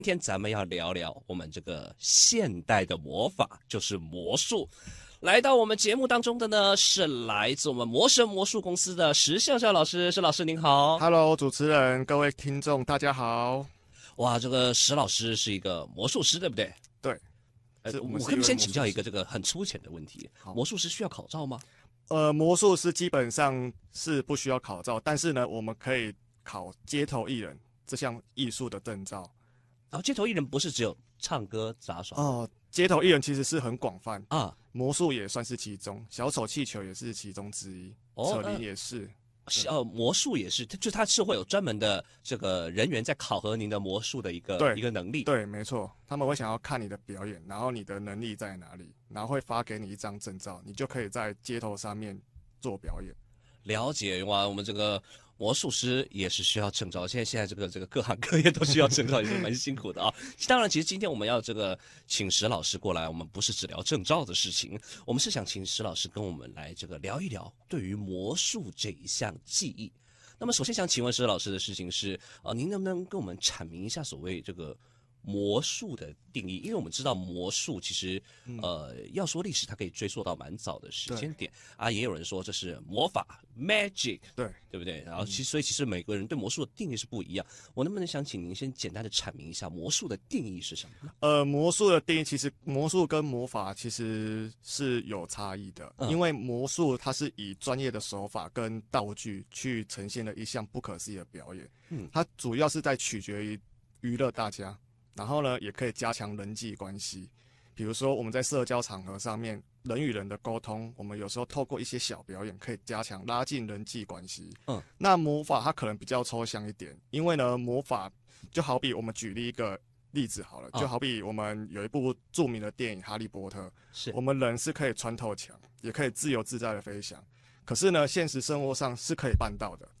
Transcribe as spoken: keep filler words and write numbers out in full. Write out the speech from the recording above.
今天咱们要聊聊我们这个现代的魔法，就是魔术。来到我们节目当中的呢，是来自我们魔神魔术公司的石笑笑老师。石老师您好。 Hello，主持人，各位听众，大家好。 哇，这个石老师是一个魔术师，对不对？ 对。 呃， 我我可不可以先请教一个这个很粗浅的问题？魔术师需要考照吗？ 呃，魔术师基本上是不需要考照，但是呢，我们可以考街头艺人这项艺术的证照。 然后街头艺人不是只有唱歌杂耍哦，街头艺人其实是很广泛啊， 魔术也算是其中，小丑气球也是其中之一， 哦、 扯铃也是。 呃，魔术也是，就它是会有专门的这个人员在考核您的魔术的一个一个能力。 对，没错，他们会想要看你的表演，然后你的能力在哪里，然后会发给你一张证照，你就可以在街头上面做表演。 了解哇，我们这个魔术师也是需要证照，现在现在这个这个各行各业都需要证照，也是蛮辛苦的啊。当然，其实今天我们要这个请石老师过来，我们不是只聊证照的事情，我们是想请石老师跟我们来这个聊一聊对于魔术这一项技艺。那么，首先想请问石老师的事情是，呃，您能不能跟我们阐明一下所谓这个魔术的定义？因为我们知道魔术其实，呃，要说历史，它可以追溯到蛮早的时间点啊。也有人说这是魔法 （magic）， 对对不对？然后其实，所以其实每个人对魔术的定义是不一样。我能不能想请您先简单的阐明一下魔术的定义是什么呢？ 呃，魔术的定义其实魔术跟魔法其实是有差异的，嗯、因为魔术它是以专业的手法跟道具去呈现的一项不可思议的表演，嗯，它主要是在取决于娱乐大家。然后呢，也可以加强人际关系，比如说我们在社交场合上面，人与人的沟通，我们有时候透过一些小表演，可以加强拉近人际关系。嗯，那魔法它可能比较抽象一点，因为呢，魔法就好比我们举例一个例子好了，哦、就好比我们有一部著名的电影《哈利波特》，是我们人是可以穿透墙，也可以自由自在的飞翔，可是呢，现实生活上是可以办到的。